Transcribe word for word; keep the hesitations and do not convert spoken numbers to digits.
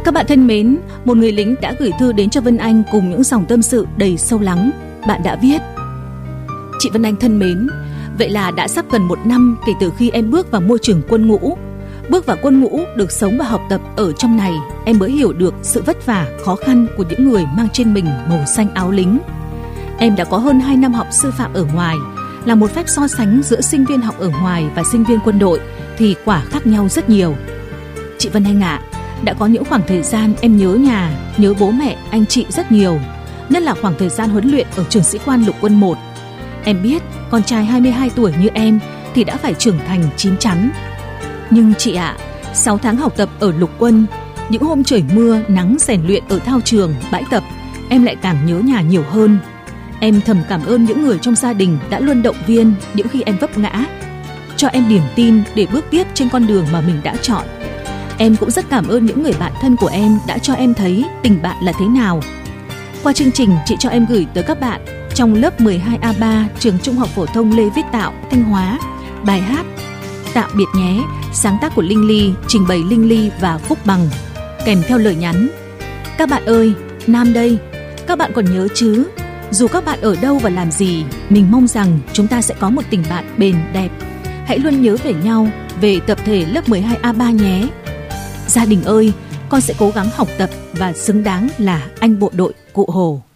Các bạn thân mến, một người lính đã gửi thư đến cho Vân Anh cùng những dòng tâm sự đầy sâu lắng. Bạn đã viết: Chị Vân Anh thân mến, vậy là đã sắp gần một năm kể từ khi em bước vào môi trường quân ngũ. Bước vào quân ngũ, được sống và học tập ở trong này, em mới hiểu được sự vất vả, khó khăn của những người mang trên mình màu xanh áo lính. Em đã có hơn hai năm học sư phạm ở ngoài, là một phép so sánh giữa sinh viên học ở ngoài và sinh viên quân đội thì quả khác nhau rất nhiều. Chị Vân Anh ạ, à, đã có những khoảng thời gian em nhớ nhà, nhớ bố mẹ, anh chị rất nhiều, nhất là khoảng thời gian huấn luyện ở trường sĩ quan lục quân một. Em biết con trai hai mươi hai tuổi như em thì đã phải trưởng thành chín chắn. Nhưng chị ạ, à, sáu tháng học tập ở lục quân, những hôm trời mưa, nắng rèn luyện ở thao trường, bãi tập, em lại càng nhớ nhà nhiều hơn. Em thầm cảm ơn những người trong gia đình đã luôn động viên những khi em vấp ngã, cho em niềm tin để bước tiếp trên con đường mà mình đã chọn. Em cũng rất cảm ơn những người bạn thân của em đã cho em thấy tình bạn là thế nào. Qua chương trình, chị cho em gửi tới các bạn trong lớp mười hai A ba trường Trung học phổ thông Lê Viết Tạo, Thanh Hóa, bài hát Tạm biệt nhé, sáng tác của Linh Ly, trình bày Linh Ly và Phúc Bằng, kèm theo lời nhắn: Các bạn ơi, Nam đây, các bạn còn nhớ chứ? Dù các bạn ở đâu và làm gì, mình mong rằng chúng ta sẽ có một tình bạn bền đẹp. Hãy luôn nhớ về nhau, về tập thể lớp mười hai A ba nhé. Gia đình ơi, con sẽ cố gắng học tập và xứng đáng là anh bộ đội Cụ Hồ.